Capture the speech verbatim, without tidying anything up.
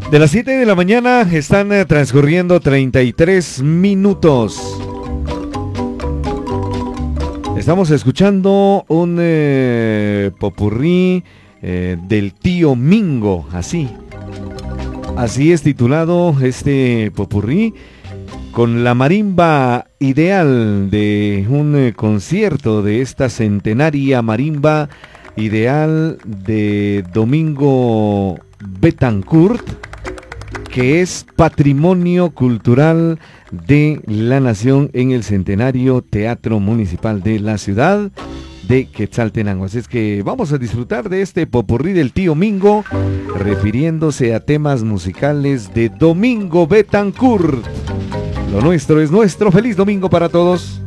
De las siete de la mañana están eh, transcurriendo treinta y tres minutos. Estamos escuchando un eh, popurrí eh, del tío Mingo, así. Así es titulado este popurrí, con la marimba ideal de un eh, concierto de esta centenaria marimba ideal de Domingo Betancourt, que es patrimonio cultural de la nación en el centenario Teatro Municipal de la ciudad de Quetzaltenango. Así es que vamos a disfrutar de este popurrí del tío Mingo, refiriéndose a temas musicales de Domingo Betancourt. Lo nuestro es nuestro. Feliz domingo para todos.